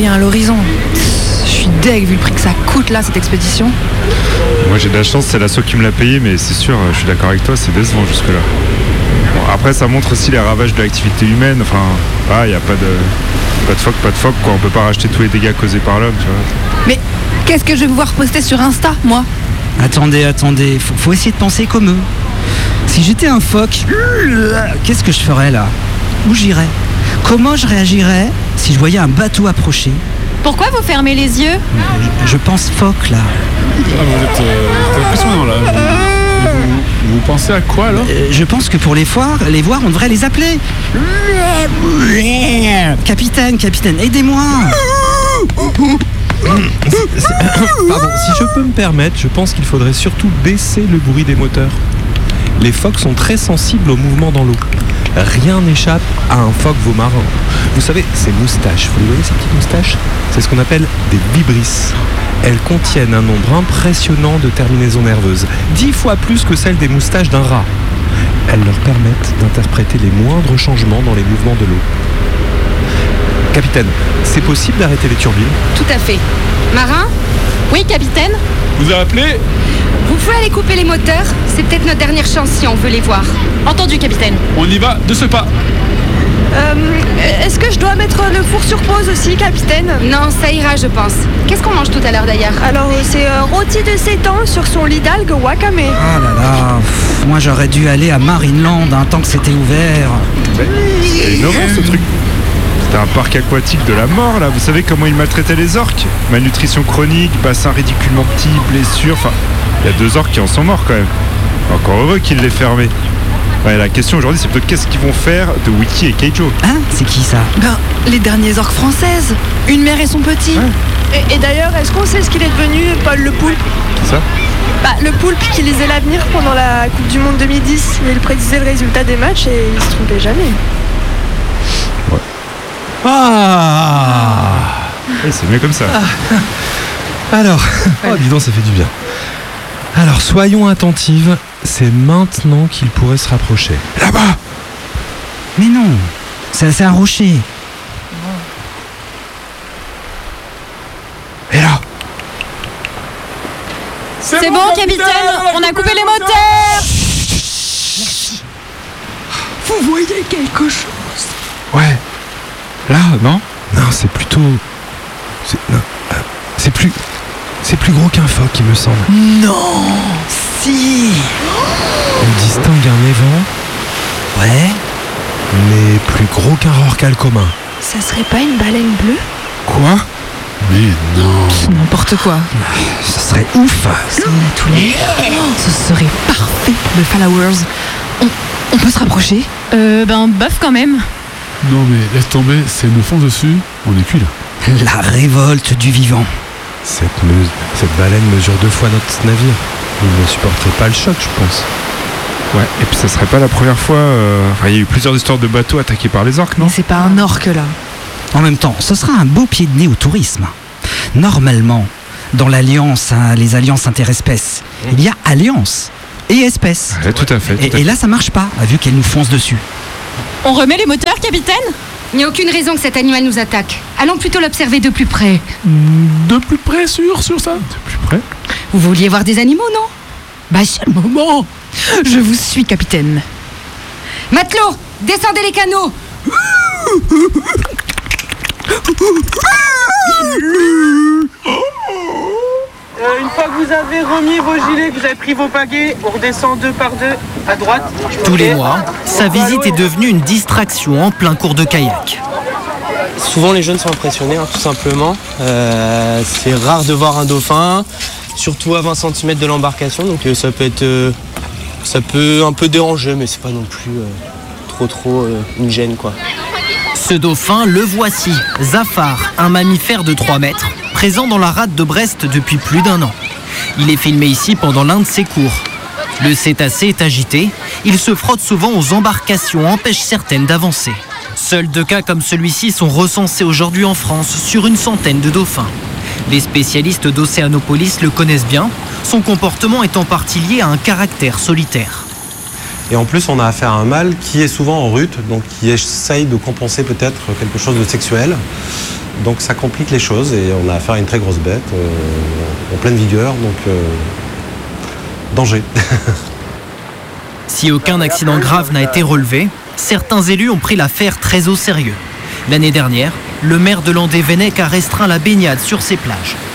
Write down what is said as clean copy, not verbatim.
rien à l'horizon. Je suis deg vu le prix que ça coûte là, cette expédition. Moi j'ai de la chance, c'est l'assaut qui me l'a payé, mais c'est sûr, je suis d'accord avec toi, c'est décevant jusque-là. Bon, après ça montre aussi les ravages de l'activité humaine, enfin, il n'y a pas de phoque, quoi. On peut pas racheter tous les dégâts causés par l'homme, tu vois. Mais qu'est-ce que je vais pouvoir poster sur Insta, moi? Attendez, faut essayer de penser comme eux. Si j'étais un phoque, qu'est-ce que je ferais là? Où j'irais? Comment je réagirais si je voyais un bateau approcher? Pourquoi vous fermez les yeux? Je pense phoque là. Ah, vous êtes impressionnant là. Vous pensez à quoi alors? Je pense que pour les voir, on devrait les appeler. Capitaine, aidez-moi. Pardon, si je peux me permettre, je pense qu'il faudrait surtout baisser le bruit des moteurs. Les phoques sont très sensibles au mouvement dans l'eau. Rien n'échappe à un phoque marin. Vous savez, ces moustaches, vous les voyez ces petites moustaches? C'est ce qu'on appelle des vibrisses. Elles contiennent un nombre impressionnant de terminaisons nerveuses, 10 fois plus que celles des moustaches d'un rat. Elles leur permettent d'interpréter les moindres changements dans les mouvements de l'eau. Capitaine, c'est possible d'arrêter les turbines? Tout à fait. Marin? Oui, capitaine? Vous avez appelé? Vous pouvez aller couper les moteurs? C'est peut-être notre dernière chance si on veut les voir. Entendu, capitaine. On y va de ce pas. Est-ce que je dois mettre le four sur pause aussi, capitaine? Non, ça ira, je pense. Qu'est-ce qu'on mange tout à l'heure d'ailleurs? Alors, c'est rôti de 7 ans sur son lit d'algues wakame. Ah là là, moi j'aurais dû aller à Marineland tant que c'était ouvert. C'est innovant ce truc. C'était un parc aquatique de la mort là. Vous savez comment ils maltraitaient les orques? Malnutrition chronique, bassin ridiculement petit, blessures. Enfin, il y a 2 orques qui en sont morts quand même. Encore heureux qu'ils l'aient fermé. Ouais, la question aujourd'hui c'est plutôt qu'est-ce qu'ils vont faire de Wiki et Keijo? Hein? C'est qui ça? Ben, les dernières orques françaises. Une mère et son petit. Ouais. Et d'ailleurs, est-ce qu'on sait ce qu'il est devenu, Paul le Poulpe? Qui ça? Bah, le Poulpe qui lisait l'avenir pendant la Coupe du Monde 2010. Il prédisait le résultat des matchs et il se trompait jamais. Ouais. Ah! Ouais, c'est mieux comme ça. Alors, oh dis donc, ça fait du bien. Alors, soyons attentives, c'est maintenant qu'il pourrait se rapprocher. Là-bas! Mais non, c'est un rocher. Et là! C'est bon, capitaine, on a coupé les moteurs. Vous voyez quelque chose? Ouais. Là, non? Non, c'est plutôt... C'est plus gros qu'un phoque, il me semble. Non. Si. On distingue un évent, Ouais. mais plus gros qu'un rorqual commun. Ça serait pas une baleine bleue? Quoi? Mais non. N'importe quoi. Ce serait ouf. Si on a tous les... Ce serait parfait pour le followers. On peut se rapprocher? Bof quand même. Non mais laisse tomber, c'est nous fonce dessus, on est cuit là. La révolte du vivant. Cette baleine mesure 2 fois notre navire. Il ne supporterait pas le choc, je pense. Ouais, et puis ça serait pas la première fois. Il y a eu plusieurs histoires de bateaux attaqués par les orques, non? Mais c'est pas un orque là. En même temps, ce sera un beau pied de nez au tourisme. Normalement, dans l'alliance, les alliances interespèces, il y a alliance et espèces. Ouais, tout à fait. Et là, ça marche pas, vu qu'elle nous fonce dessus. On remet les moteurs, capitaine? Il n'y a aucune raison que cet animal nous attaque. Allons plutôt l'observer de plus près. De plus près sur ça? De plus près. Vous vouliez voir des animaux, non? Bah, c'est le moment. Je vous suis, capitaine. Matelot, descendez les canaux. Une fois que vous avez remis vos gilets, que vous avez pris vos pagaies, on redescend 2 par 2 à droite. Tous les mois, sa visite est devenue une distraction en plein cours de kayak. Souvent les jeunes sont impressionnés, tout simplement. C'est rare de voir un dauphin, surtout à 20 cm de l'embarcation, donc ça peut un peu déranger, mais c'est pas non plus trop une gêne, quoi. Ce dauphin, le voici, Zafar, un mammifère de 3 mètres, présent dans la rade de Brest depuis plus d'1 an. Il est filmé ici pendant l'un de ses cours. Le cétacé est agité, il se frotte souvent aux embarcations, empêche certaines d'avancer. Seuls 2 cas comme celui-ci sont recensés aujourd'hui en France sur une centaine de dauphins. Les spécialistes d'Océanopolis le connaissent bien, son comportement est en partie lié à un caractère solitaire. Et en plus, on a affaire à un mâle qui est souvent en rut, donc qui essaye de compenser peut-être quelque chose de sexuel. Donc ça complique les choses et on a affaire à une très grosse bête en pleine vigueur, donc danger. Si aucun accident grave n'a été relevé, certains élus ont pris l'affaire très au sérieux. L'année dernière, le maire de Landévennec a restreint la baignade sur ses plages.